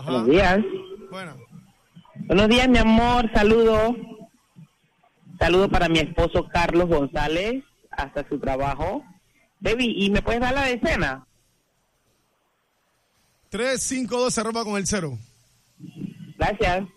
Ajá. Buenos días. Bueno. Buenos días, mi amor. Saludo para mi esposo Carlos González hasta su trabajo. Baby, ¿y me puedes dar la decena? 352 se rompa con el 0. Gracias.